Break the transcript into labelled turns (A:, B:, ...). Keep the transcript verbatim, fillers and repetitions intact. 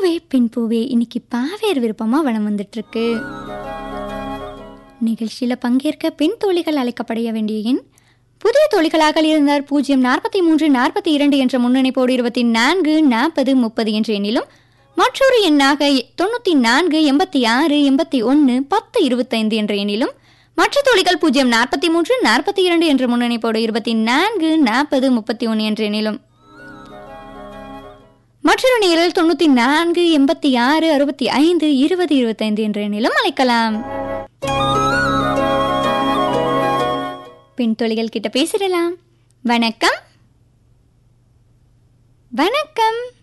A: பூவே பின் பூவே இன்னைக்கு பாவேர் விருப்பமா வளம் வந்துட்டு இருக்கு. நிகழ்ச்சியில பங்கேற்க பெண் தோழிகள் அழைக்கப்பட வேண்டிய எண் புதிய தோழிகளாக இருந்தார் பூஜ்ஜியம் நாற்பத்தி மூன்று நாற்பத்தி இரண்டு என்ற முன்னணிப்போடு இருபத்தி நான்கு நாற்பது முப்பது என்ற எண்ணிலும், மற்றொரு எண்ணாக தொண்ணூத்தி நான்கு எண்பத்தி ஆறு எண்பத்தி ஒன்று பத்து இருபத்தைந்து என்ற எண்ணிலும், மற்ற தோழிகள் பூஜ்ஜியம் நாற்பத்தி மூன்று நாற்பத்தி இரண்டு என்ற முன்னணிப்போடு இருபத்தி நான்கு நாற்பது முப்பத்தி ஒன்று என்ற எண்ணிலும், மற்றொரு நேரில் தொண்ணூத்தி நான்கு எண்பத்தி ஆறு அறுபத்தி ஐந்து இருபது இருபத்தைந்து என்ற எண்ணிலும் அழைக்கலாம். பெண் தோழிகள் கிட்ட பேசிடலாம். வணக்கம். வணக்கம்.